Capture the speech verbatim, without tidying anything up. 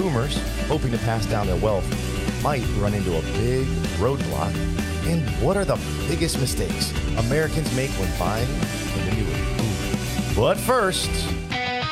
boomers hoping to pass down their wealth might run into a big roadblock? And what are the biggest mistakes Americans make when buying an annuity? But first,